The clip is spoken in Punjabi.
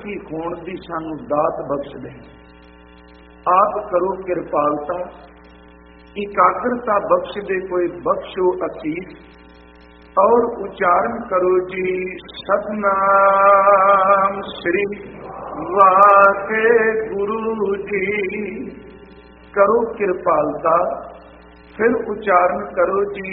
ਕੀ ਹੋਣ ਦੀ ਸਾਨੂੰ ਦਾਤ ਬਖਸ਼ ਦੇ। ਆਪ ਕਰੋ ਕਿਰਪਾਲਤਾ, ਇਕਾਗਰਤਾ ਬਖਸ਼ ਦੇ, ਕੋਈ ਬਖਸ਼ੋ ਅਸੀਸ। ਔਰ ਉਚਾਰਨ ਕਰੋ ਜੀ ਸਤਨਾਮ ਸ੍ਰੀ ਵਾਹਿਗੁਰੂ ਜੀ। ਕਰੋ ਕਿਰਪਾਲਤਾ, ਫਿਰ ਉਚਾਰਨ ਕਰੋ ਜੀ